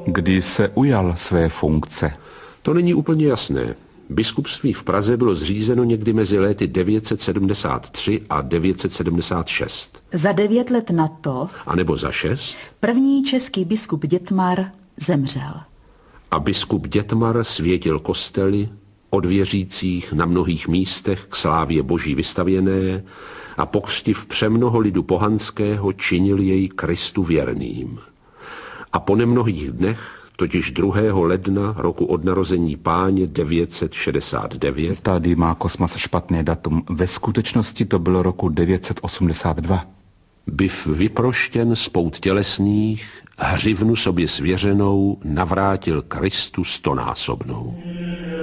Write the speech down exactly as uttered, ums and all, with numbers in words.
Kdy se ujal své funkce? To není úplně jasné. Biskupství v Praze bylo zřízeno někdy mezi léty devět set sedmdesát tři a devět set sedmdesát šest. Za devět let na to, A nebo za šest? první český biskup Dětmar zemřel. A biskup Dětmar světil kostely od věřících na mnohých místech k slávě Boží vystavěné a pokřtiv přemnoho lidu pohanského činil jej Kristu věrným. A po nemnohých dnech, totiž druhého ledna roku od narození Páně devět set šedesát devět. Tady má Kosmas špatné datum. Ve skutečnosti to bylo roku devět set osmdesát dva. Byv vyproštěn z pout tělesných, hřivnu sobě svěřenou navrátil Kristu stonásobnou.